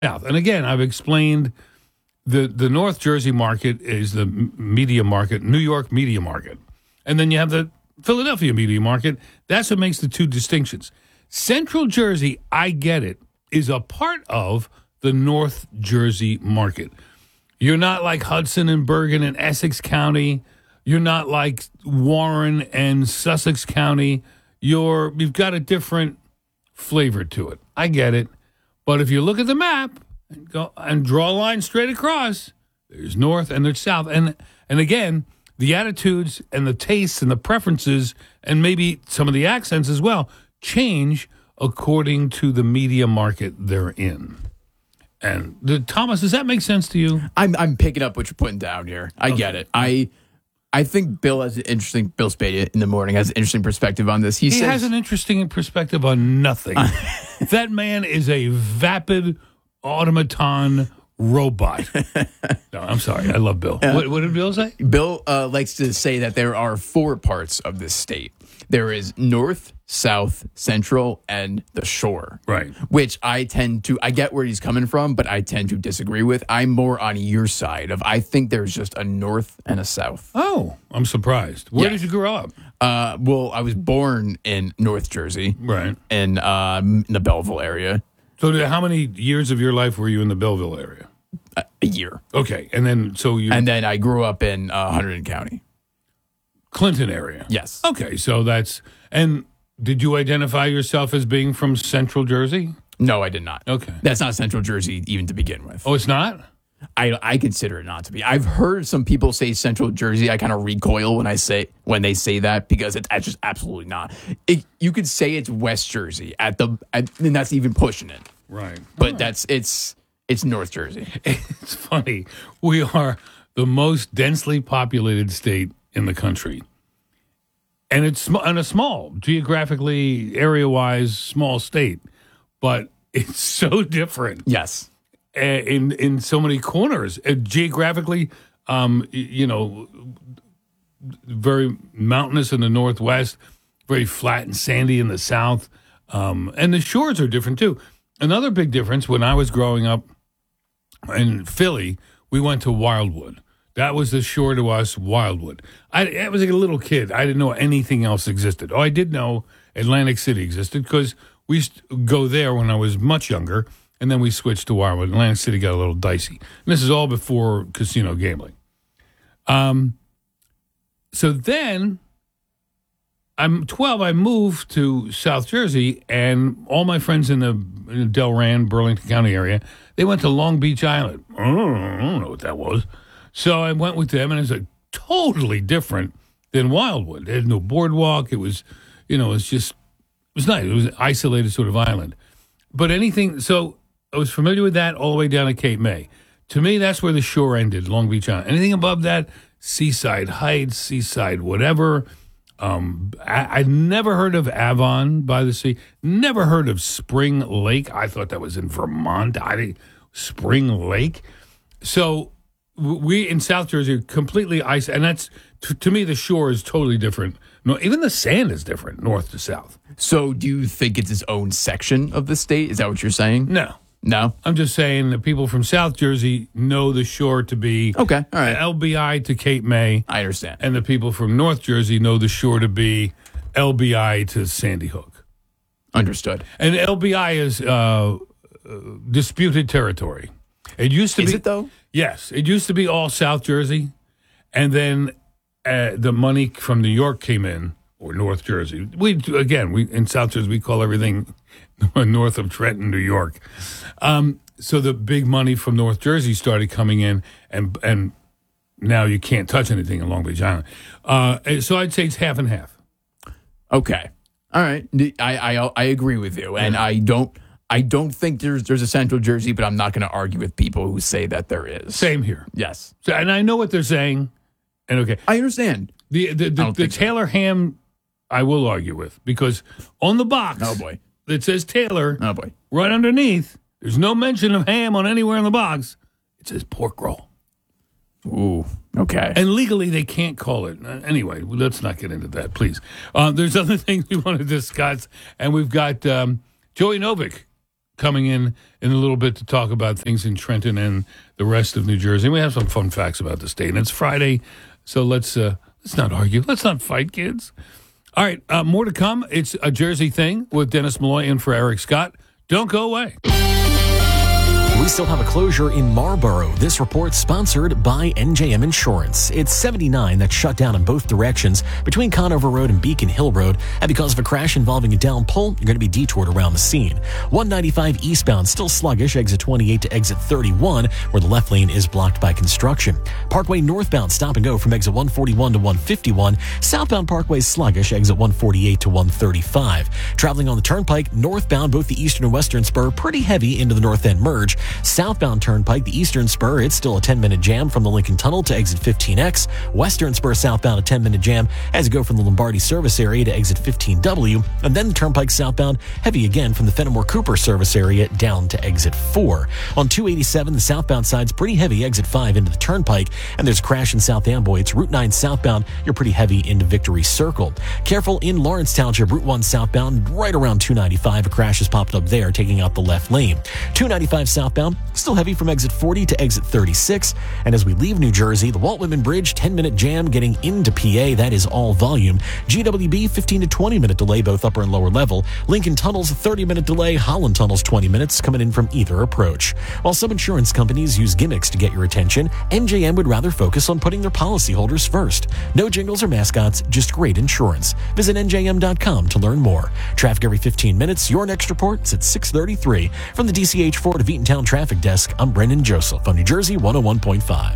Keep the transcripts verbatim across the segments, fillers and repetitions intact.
south. And again, I've explained the, the North Jersey market is the media market, New York media market. And then you have the Philadelphia media market. That's what makes the two distinctions. Central Jersey, I get it, is a part of the North Jersey market. You're not like Hudson and Bergen and Essex County. You're not like Warren and Sussex County. You're, you've got a different flavor to it. I get it. But if you look at the map and go and draw a line straight across, there's north and there's south. And and again, the attitudes and the tastes and the preferences and maybe some of the accents as well change according to the media market they're in. And the, Thomas, does that make sense to you? I'm I'm picking up what you're putting down here. I okay. get it. I I think Bill has an interesting Bill Spade in the morning has an interesting perspective on this. He, he says, has an interesting perspective on nothing. That man is a vapid automaton robot. No, I'm sorry. I love Bill. Uh, what, what did Bill say? Bill uh, likes to say that there are four parts of this state. There is north, south, central, and the shore. Right. Which I tend to, I get where he's coming from, but I tend to disagree with. I'm more on your side of, I think there's just a north and a south. Oh, I'm surprised. Where yes. did you grow up? Uh, well, I was born in North Jersey. Right. In, uh, in the Belleville area. So how many years of your life were you in the Belleville area? A, a year. Okay. And then, so you. And then I grew up in uh, Hunterdon County. Clinton area. Yes. Okay, so that's, and did you identify yourself as being from Central Jersey? No, I did not. Okay. That's not Central Jersey even to begin with. Oh, it's not? I I consider it not to be. I've heard some people say Central Jersey. I kind of recoil when I say when they say that because it's, it's just absolutely not. It, you could say it's West Jersey at the, at, and that's even pushing it. Right. But right. that's it's it's North Jersey. It's funny. We are the most densely populated state in the country. And it's sm- and a small, geographically, area-wise, small state. But it's so different. Yes. In in so many corners. Uh, geographically, um, you know, very mountainous in the northwest, very flat and sandy in the south. Um, and the shores are different, too. Another big difference, when I was growing up in Philly, we went to Wildwood. That was the shore to us, Wildwood. I, I was like a little kid. I didn't know anything else existed. Oh, I did know Atlantic City existed because we used to go there when I was much younger, and then we switched to Wildwood. Atlantic City got a little dicey. And this is all before casino gambling. Um, so then, I'm twelve, I moved to South Jersey, and all my friends in the, in the Delran, Burlington County area, they went to Long Beach Island. I don't, I don't know what that was. So I went with them, and it's a totally different than Wildwood. There's no boardwalk. It was, you know, it's just, it was nice. It was an isolated sort of island. But anything, so I was familiar with that all the way down to Cape May. To me, that's where the shore ended, Long Beach Island. Anything above that, Seaside Heights, Seaside whatever. Um, I, I'd never heard of Avon by the sea. Never heard of Spring Lake. I thought that was in Vermont. I didn't, Spring Lake. So we in South Jersey are completely ice, and that's to, to me the shore is totally different. No, even the sand is different, north to south. So, do you think it's its own section of the state? Is that what you're saying? No, no. I'm just saying that people from South Jersey know the shore to be okay. All right, L B I to Cape May. I understand, and the people from North Jersey know the shore to be L B I to Sandy Hook. Understood. And L B I is uh, uh, disputed territory. It used to is be. Is it though? Yes, it used to be all South Jersey, and then uh, the money from New York came in, or North Jersey. We again, we in South Jersey we call everything north of Trenton, New York. Um, so the big money from North Jersey started coming in, and and now you can't touch anything in Long Beach Island. Uh, so I'd say it's half and half. Okay, all right. I I, I agree with you, and I don't. I don't think there's there's a Central Jersey, but I'm not going to argue with people who say that there is. Same here. Yes. So, and I know what they're saying. And okay. I understand. The the, the, the Taylor so. ham, I will argue with, because on the box oh boy. that says Taylor, oh boy. right underneath, there's no mention of ham on anywhere in the box. It says pork roll. Ooh, okay. And legally, they can't call it. Anyway, let's not get into that, please. Uh, there's other things we want to discuss, and we've got um, Joey Novick coming in in a little bit to talk about things in Trenton and the rest of New Jersey. We have some fun facts about the state, and it's Friday, so let's uh, let's not argue. Let's not fight, kids. All right, uh, more to come. It's a Jersey thing with Dennis Malloy in for Eric Scott. Don't go away. We still have a closure in Marlboro. This report sponsored by N J M Insurance. It's seventy-nine that's shut down in both directions between Conover Road and Beacon Hill Road. And because of a crash involving a down pole, you're going to be detoured around the scene. one ninety-five eastbound still sluggish, exit twenty-eight to exit thirty-one, where the left lane is blocked by construction. Parkway northbound stop and go from exit one forty-one to one fifty-one. Southbound Parkway sluggish, exit one forty-eight to one thirty-five. Traveling on the Turnpike, northbound both the eastern and western spur pretty heavy into the north end merge. Southbound Turnpike, the eastern spur, it's still a ten-minute jam from the Lincoln Tunnel to exit fifteen X. Western spur southbound, a ten-minute jam as you go from the Lombardi service area to exit fifteen W. And then the Turnpike southbound, heavy again from the Fenimore Cooper service area down to exit four. On two eighty-seven, the southbound side's pretty heavy, exit five into the Turnpike. And there's a crash in South Amboy. It's Route nine southbound, you're pretty heavy into Victory Circle. Careful in Lawrence Township, Route one southbound, right around two ninety-five. A crash has popped up there, taking out the left lane. two ninety-five southbound, still heavy from exit forty to exit thirty-six. And as we leave New Jersey, the Walt Whitman Bridge, ten-minute jam getting into P A. That is all volume. G W B, fifteen to twenty-minute delay, both upper and lower level. Lincoln Tunnel's a thirty-minute delay. Holland Tunnel's twenty minutes, coming in from either approach. While some insurance companies use gimmicks to get your attention, N J M would rather focus on putting their policyholders first. No jingles or mascots, just great insurance. Visit N J M dot com to learn more. Traffic every fifteen minutes. Your next report is at six thirty-three. From the D C H Ford of Eatontown Traffic Desk, I'm Brendan Joseph on New Jersey one oh one point five.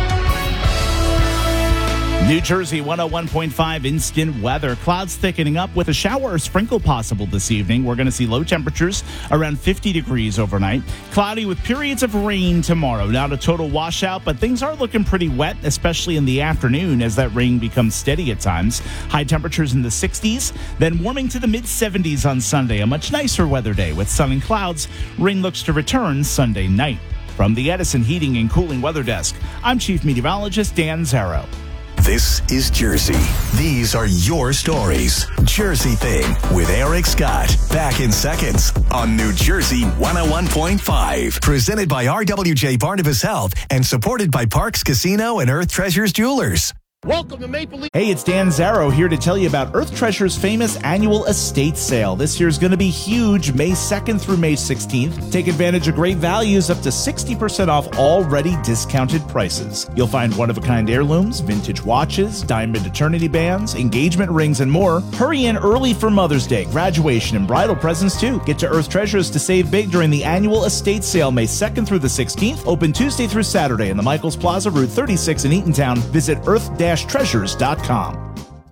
New Jersey one oh one point five instant weather. Clouds thickening up with a shower or sprinkle possible this evening. We're going to see low temperatures around fifty degrees overnight. Cloudy with periods of rain tomorrow. Not a total washout, but things are looking pretty wet, especially in the afternoon as that rain becomes steady at times. High temperatures in the sixties, then warming to the mid seventies on Sunday. A much nicer weather day with sun and clouds. Rain looks to return Sunday night. From the Edison Heating and Cooling Weather Desk, I'm Chief Meteorologist Dan Zarrow. This is Jersey. These are your stories. Jersey Thing with Eric Scott. Back in seconds on New Jersey one oh one point five. Presented by R W J Barnabas Health and supported by Parks Casino and Earth Treasures Jewelers. Welcome to Maple Leaf. Hey, it's Dan Zarrow here to tell you about Earth Treasure's famous annual estate sale. This year's going to be huge, May second through May sixteenth. Take advantage of great values up to sixty percent off already discounted prices. You'll find one-of-a-kind heirlooms, vintage watches, diamond eternity bands, engagement rings, and more. Hurry in early for Mother's Day, graduation, and bridal presents too. Get to Earth Treasures to save big during the annual estate sale May second through the sixteenth. Open Tuesday through Saturday in the Michaels Plaza, Route thirty-six in Eatontown. Visit earth treasures dot com.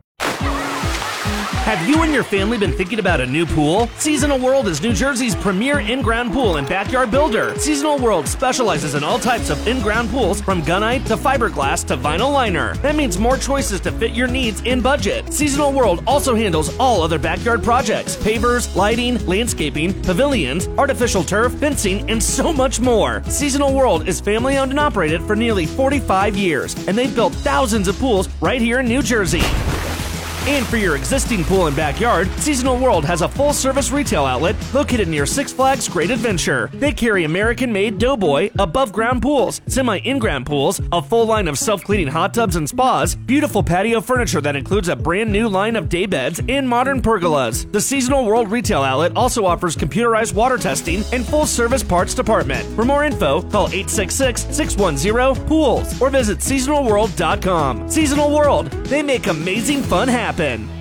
Have you and your family been thinking about a new pool? Seasonal World is New Jersey's premier in-ground pool and backyard builder. Seasonal World specializes in all types of in-ground pools, from gunite to fiberglass to vinyl liner. That means more choices to fit your needs and budget. Seasonal World also handles all other backyard projects: pavers, lighting, landscaping, pavilions, artificial turf, fencing, and so much more. Seasonal World is family-owned and operated for nearly forty-five years, and they've built thousands of pools right here in New Jersey. And for your existing pool and backyard, Seasonal World has a full-service retail outlet located near Six Flags Great Adventure. They carry American-made Doughboy above-ground pools, semi-in-ground pools, a full line of self-cleaning hot tubs and spas, beautiful patio furniture that includes a brand new line of day beds, and modern pergolas. The Seasonal World retail outlet also offers computerized water testing and full-service parts department. For more info, call eight six six, six one zero, pools or visit seasonal world dot com. Seasonal World, they make amazing fun happen.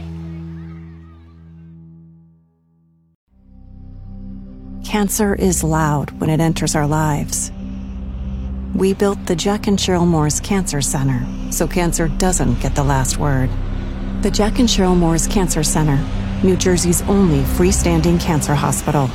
Cancer is loud when it enters our lives. We built the Jack and Cheryl Moore's Cancer Center so cancer doesn't get the last word. The Jack and Cheryl Moore's Cancer Center, New Jersey's only freestanding cancer hospital.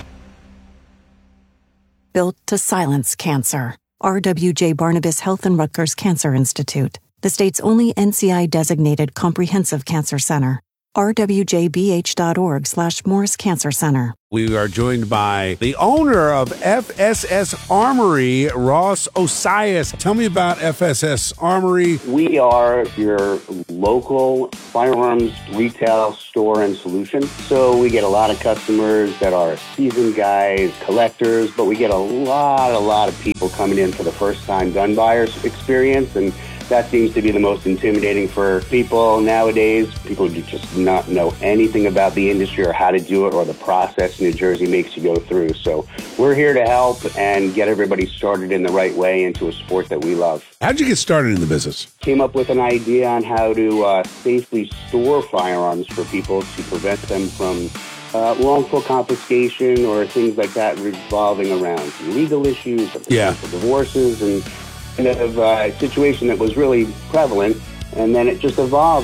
Built to silence cancer. R W J Barnabas Health and Rutgers Cancer Institute, the state's only N C I-designated comprehensive cancer center. r w j b h dot org slash Morris Cancer Center. We are joined by the owner of F S S Armory, Ross Osias. Tell me about F S S Armory. We are your local firearms retail store and solution. So we get a lot of customers that are seasoned guys, collectors, but we get a lot, a lot of people coming in for the first time gun buyers experience, and that seems to be the most intimidating for people nowadays. People do just not know anything about the industry or how to do it or the process New Jersey makes you go through. So we're here to help and get everybody started in the right way into a sport that we love. How'd you get started in the business? Came up with an idea on how to uh, safely store firearms for people to prevent them from uh, wrongful confiscation or things like that revolving around legal issues, Yeah. divorces, and kind of a uh, situation that was really prevalent, and then it just evolved.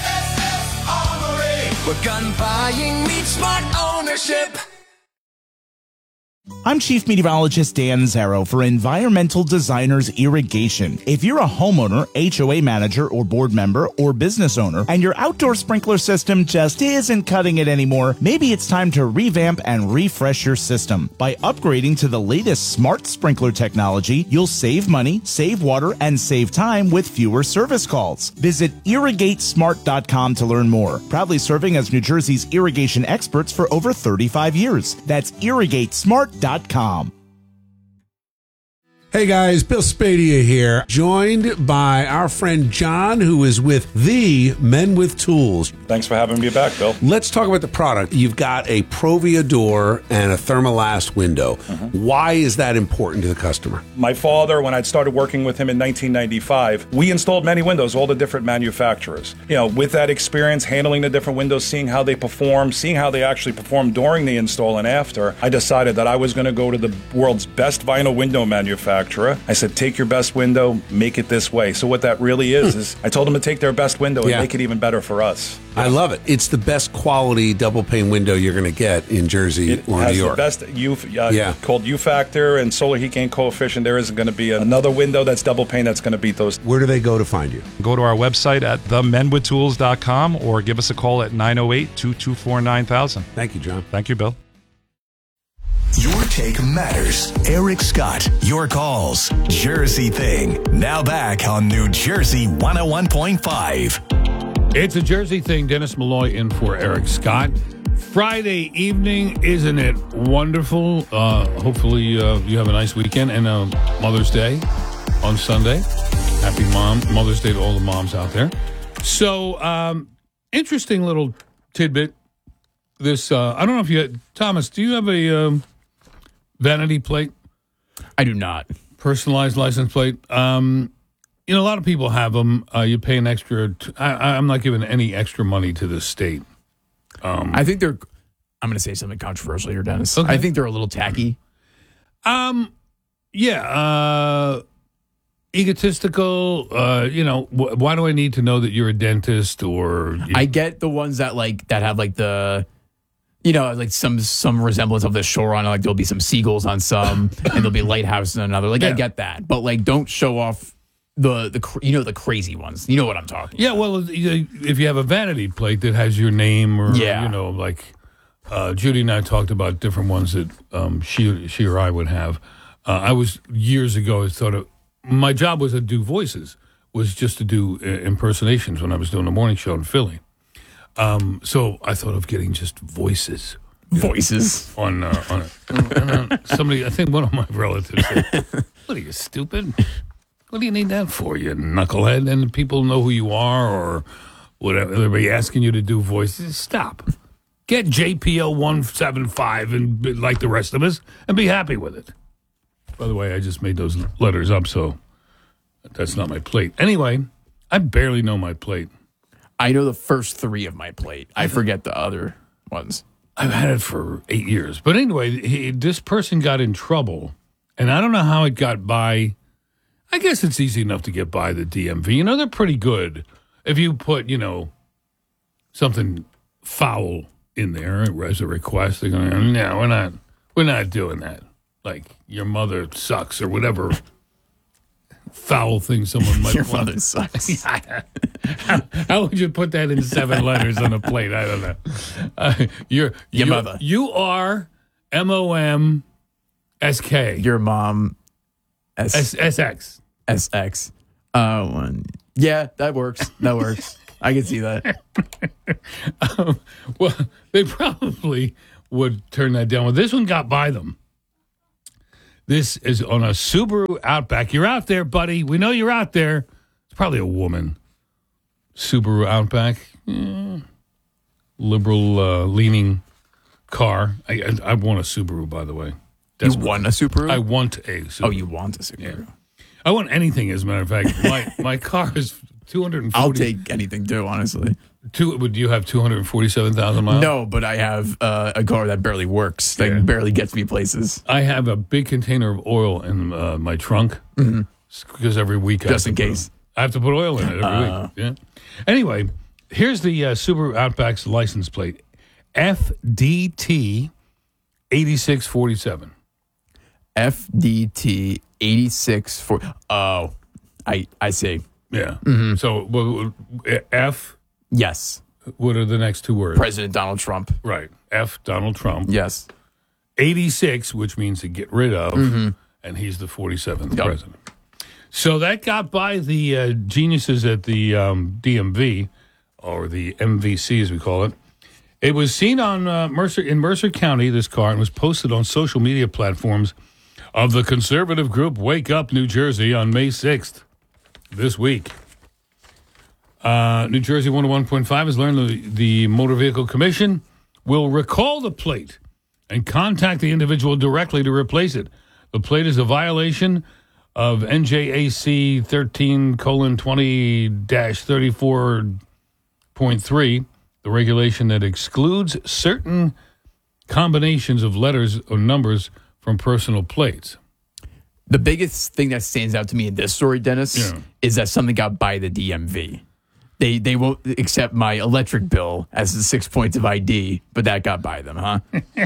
Where gun buying meets smart ownership. I'm Chief Meteorologist Dan Zarrow for Environmental Designers Irrigation. If you're a homeowner, H O A manager, or board member, or business owner, and your outdoor sprinkler system just isn't cutting it anymore, maybe it's time to revamp and refresh your system. By upgrading to the latest smart sprinkler technology, you'll save money, save water, and save time with fewer service calls. Visit irrigate smart dot com to learn more. Proudly serving as New Jersey's irrigation experts for over thirty-five years. That's irrigate smart dot com. Hey guys, Bill Spadea here, joined by our friend John, who is with the Men with Tools. Thanks for having me back, Bill. Let's talk about the product. You've got a Provia door and a Thermalast window. Mm-hmm. Why is that important to the customer? My father, when I started working with him in nineteen ninety-five, we installed many windows, all the different manufacturers. You know, with that experience, handling the different windows, seeing how they perform, seeing how they actually perform during the install and after, I decided that I was going to go to the world's best vinyl window manufacturer. I said, take your best window, make it this way. So what that really is, is I told them to take their best window and Yeah. make it even better for us. I love it. It's the best quality double pane window you're going to get in Jersey It or has New York. the best U, uh, Yeah. called U factor and solar heat gain coefficient. There isn't going to be another window that's double pane that's going to beat those. Where do they go to find you? Go to our website at the men with tools dot com or give us a call at nine oh eight, two two four, nine thousand. Thank you, John. Thank you, Bill. Your take matters. Eric Scott, your calls. Jersey Thing. Now back on New Jersey one oh one point five. It's a Jersey Thing. Dennis Malloy in for Eric Scott. Friday evening, isn't it wonderful? Uh, hopefully uh, you have a nice weekend and uh, Mother's Day on Sunday. Happy Mom Mother's Day to all the moms out there. So, um, interesting little tidbit. This uh, I don't know if you had, Thomas, do you have a um, vanity plate? I do not. Personalized license plate. Um, you know, a lot of people have them. Uh, you pay an extra. T- I, I'm not giving any extra money to the state. Um, I think they're. I'm going to say something controversial here, Dennis. Okay. I think they're a little tacky. Um, yeah. Uh, egotistical. Uh, you know, wh- why do I need to know that you're a dentist or? You- I get the ones that like that have like the. You know, like some some resemblance of the shore on, like there'll be some seagulls on some, and there'll be lighthouses on another. Like Yeah. I get that, but like don't show off the the cr- you know the crazy ones. You know what I'm talking. Yeah, well, if you have a vanity plate that has your name or, Yeah. you know, like uh, Judy and I talked about different ones that um, she she or I would have. Uh, I was, years ago, I thought of, my job was to do voices, was just to do uh, impersonations when I was doing the morning show in Philly. Um, so I thought of getting just voices. Voices. On, uh, on it. And, uh, somebody, I think one of my relatives said, what are you, stupid? What do you need that for, you knucklehead? And people know who you are or whatever. They're asking you to do voices. Stop. Get J P L one seventy-five and be like the rest of us and be happy with it. By the way, I just made those letters up, so that's not my plate. Anyway, I barely know my plate. I know the first three of my plate. I forget the other ones. I've had it for eight years. But anyway, he, this person got in trouble, and I don't know how it got by. I guess it's easy enough to get by the D M V. You know, they're pretty good. If you put, you know, something foul in there as a request, they're going, no, we're not, we're not doing that. Like, your mother sucks or whatever foul thing someone might Your want. mother sucks. how, how would you put that in seven letters on a plate? I don't know. Uh, you're, Your you, mother. You are M O M S K. Your mom. S- S- SX. S X. Uh, one. Yeah, that works. That works. I can see that. um, well, they probably would turn that down. Well, this one got by them. This is on a Subaru Outback. You're out there, buddy. We know you're out there. It's probably a woman. Subaru Outback. Mm, liberal uh, leaning car. I, I, I want a Subaru, by the way. You want a Subaru? I want a Subaru. Oh, you want a Subaru? Yeah. I want anything, as a matter of fact. My my car is two hundred forty. I'll take anything too, honestly. Two, would you have two hundred forty-seven thousand miles? No, but I have uh, a car that barely works. That Yeah. barely gets me places. I have a big container of oil in uh, my trunk Mm-hmm. because every week I Just have in to put- case. I have to put oil in it every Uh. week. Yeah. Anyway, here's the uh, Subaru Outback's license plate: F D T eighty-six forty-seven. F D T eighty-six for. Oh, I I see. Yeah. Mm-hmm. So well, F. Yes. What are the next two words? President Donald Trump. Right. F. Donald Trump. Yes. eighty-six, which means to get rid of, Mhm. and he's the forty-seventh Yep. president. So that got by the uh, geniuses at the um, D M V, or the M V C as we call it. It was seen on uh, Mercer in Mercer County, this car, and was posted on social media platforms of the conservative group Wake Up New Jersey on May sixth this week. Uh, New Jersey one oh one point five has learned the, the Motor Vehicle Commission will recall the plate and contact the individual directly to replace it. The plate is a violation of N J A C thirteen colon twenty dash thirty-four point three, the regulation that excludes certain combinations of letters or numbers from personal plates. The biggest thing that stands out to me in this story, Dennis, Yeah. is that something got by the D M V. They they won't accept my electric bill as the six points of I D, but that got by them, huh?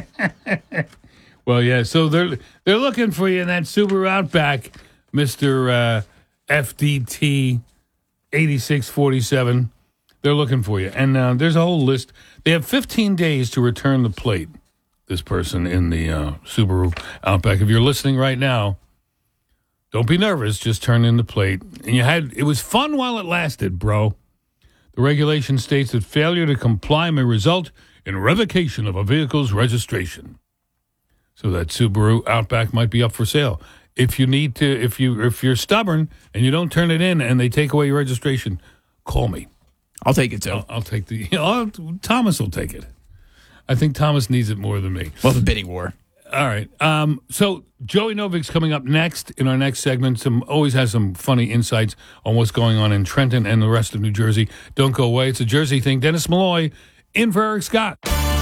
Well, yeah, so they're they're looking for you in that Subaru Outback, Mister Uh, F D T eighty-six forty-seven. They're looking for you. And uh, there's a whole list. They have fifteen days to return the plate, this person in the uh, Subaru Outback. If you're listening right now, don't be nervous. Just turn in the plate. And you had it was fun while it lasted, bro. The regulation states that failure to comply may result in revocation of a vehicle's registration. So that Subaru Outback might be up for sale. If you need to, if you if you're stubborn and you don't turn it in and they take away your registration, call me. I'll take it too. I'll, I'll take the. I'll, Thomas will take it. I think Thomas needs it more than me. Well, the bidding war. All right. Um, so Joey Novik's coming up next in our next segment. Some always has some funny insights on what's going on in Trenton and the rest of New Jersey. Don't go away. It's a Jersey thing. Dennis Malloy in for Eric Scott.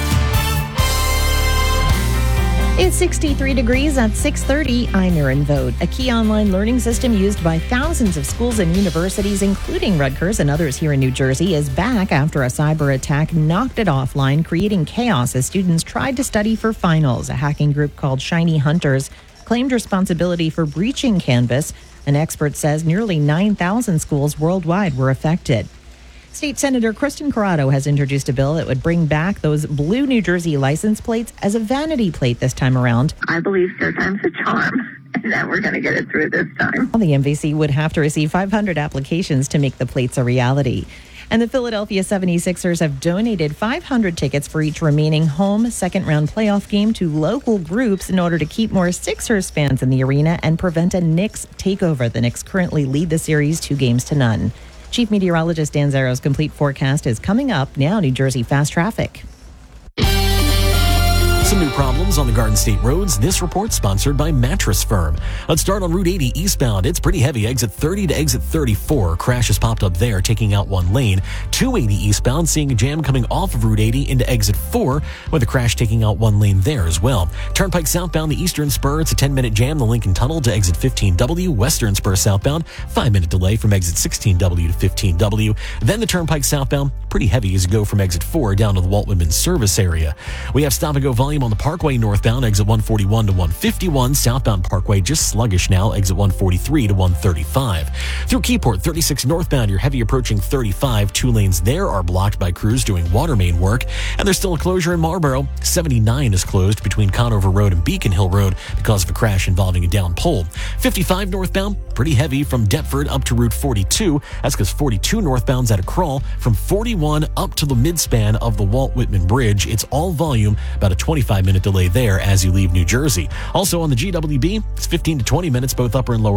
It's sixty-three degrees at six thirty. I'm Erin Vogt. A key online learning system used by thousands of schools and universities, including Rutgers and others here in New Jersey, is back after a cyber attack knocked it offline, creating chaos as students tried to study for finals. A hacking group called Shiny Hunters claimed responsibility for breaching Canvas. An expert says nearly nine thousand schools worldwide were affected. State Senator Kristen Corrado has introduced a bill that would bring back those blue New Jersey license plates as a vanity plate this time around. I believe third time's a charm, and that we're going to get it through this time. The M V C would have to receive five hundred applications to make the plates a reality. And the Philadelphia seventy-sixers have donated five hundred tickets for each remaining home second-round playoff game to local groups in order to keep more Sixers fans in the arena and prevent a Knicks takeover. The Knicks currently lead the series two games to none. Chief Meteorologist Dan Zaro's complete forecast is coming up now. New Jersey Fast Traffic. Some new problems on the Garden State roads. This report sponsored by Mattress Firm. Let's start on Route eighty eastbound. It's pretty heavy. Exit thirty to exit thirty-four. Crash has popped up there, taking out one lane. two eighty eastbound, seeing a jam coming off of Route eighty into exit four, with a crash taking out one lane there as well. Turnpike southbound, the eastern spur. It's a ten-minute jam. The Lincoln Tunnel to exit fifteen W. Western spur southbound, five-minute delay from exit sixteen W to fifteen W. Then the Turnpike southbound, pretty heavy as you go from exit four down to the Walt Whitman service area. We have stop-and-go volume volume on the Parkway northbound, exit one forty-one to one fifty-one. Southbound Parkway just sluggish now, exit one forty-three to one thirty-five. Through Keyport, thirty-six northbound, you're heavy approaching thirty-five. Two lanes there are blocked by crews doing water main work. And there's still a closure in Marlboro. seventy-nine is closed between Conover Road and Beacon Hill Road because of a crash involving a downed pole. fifty-five northbound, pretty heavy from Deptford up to Route forty-two. That's because forty-two northbound's at a crawl from forty-one up to the midspan of the Walt Whitman Bridge. It's all volume, about a twenty-five minute delay there as you leave New Jersey. Also on the G W B, it's fifteen to twenty minutes both upper and lower